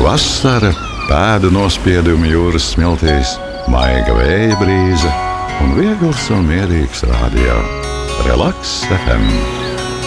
Vasara, pēdu nospiedumi jūras smiltīs, maiga vēja brīze un viegls un mierīgs radio. Relaks FM.